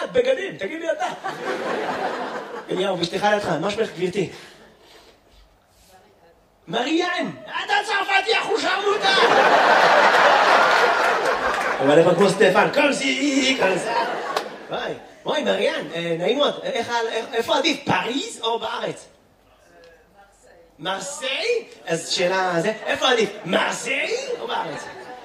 בגדים, תגיד לי אתה. אליהו, ואשתך לידך, מה שמך גברתי? מריאן, אתה צרפתי אחושרמוטה! אבל איפה כמו סטפן, קומסי, קומסה. וואי, מריאן, נעים מאוד, איפה עדיף, פריז או בארץ? מרסיי? אז שאלה, איפה עדיף, מרסיי או בארץ?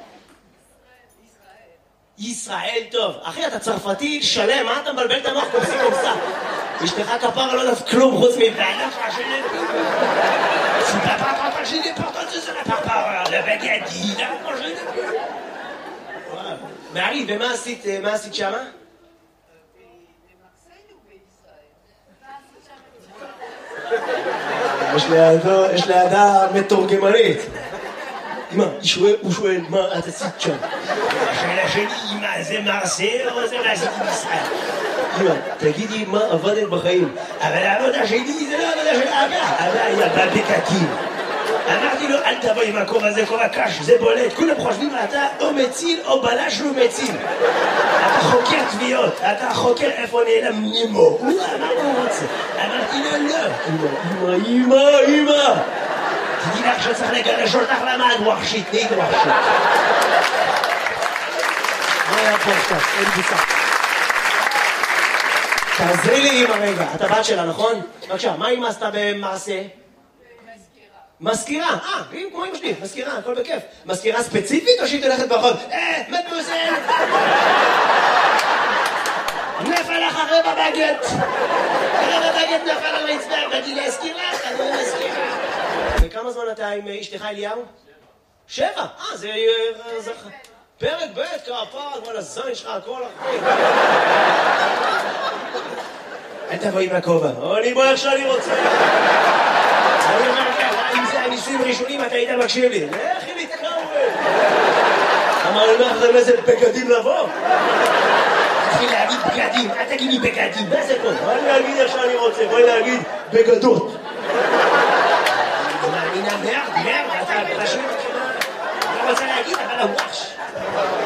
ישראל, טוב. אחי, אתה צרפתי שלם, מה אתה מבלבל את המוח קומסי קומסה? אשתך כפרה לא יודעת כלום חוץ מבעלה פרשני. Si papa partage des portes de la papa, le bagadi, la prochaine. Voilà. Marie, ומה עשית שמה? יש לידה מתורגמנית. אמא, הוא שואל, מה את עשית שם? השאלה שלי, אמא, זה מרסיי או זה מה עשית בישראל? אמא, תגידי מה עבדת בחיים. אבל העבודה שלי זה לא עבודה של אבא. אבא היה בבקקים. אמרתי לו, אל תבוא עם הכובע הזה, כובע קש, זה בולט. כולם חושבים, אתה או מציל או בלש לא מציל. אתה חוקר תביעות, אתה חוקר איפה נעלם נימו. מה הוא רוצה? אמרתי לו, לא. אמא. תדעי לך שצריך לגרש אותך למען ווחשית, נהיית ווחשית. מה היה פה עכשיו? אין בוצע. תעזרי לי אמא רגע, אתה בת שלה, נכון? בבקשה, מה אמא עשתה במעשה? מזכירה, כמו אמא שלי, מזכירה, הכל בכיף. מזכירה ספציפית או שהיא תלכת ברחוב? מדמוזל! נפל לך רבע בגט! רבע בגט נפל על הרצפה, באתי להזכיר לך, אני מזכירה. וכמה זמן אתה עם אשתך אליהו? 7! זה... פרק ב' כפר, כל הזין שלך, הכל אחרי. אל תבוא עם הכובע, אני בוא איך שאני רוצה. אני אומר ככה, אם זה הניסויים ראשונים, אתה היית מקשיב לי. לכי להתקרב. אמר לי, מה זה איזה בגדים לבוא? תתחיל להגיד בגדים, אל תגיד לי בגדים, מה זה פה? בואי להגיד איך שאני רוצה, בואי להגיד בגדות. אני מאמינה מרד, אתה פשוט... אני לא רוצה להגיד, אבל הוואש.